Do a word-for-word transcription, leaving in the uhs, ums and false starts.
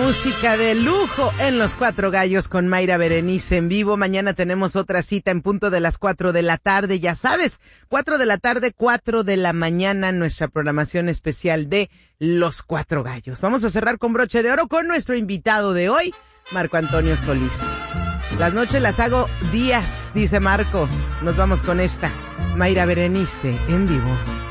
música de lujo en Los Cuatro Gallos con Mayra Berenice en vivo. Mañana tenemos otra cita en punto de las cuatro de la tarde. Ya sabes, cuatro de la tarde, cuatro de la mañana, nuestra programación especial de Los Cuatro Gallos. Vamos a cerrar con broche de oro con nuestro invitado de hoy, Marco Antonio Solís. Las noches las hago días, dice Marco. Nos vamos con esta, Mayra Berenice en vivo.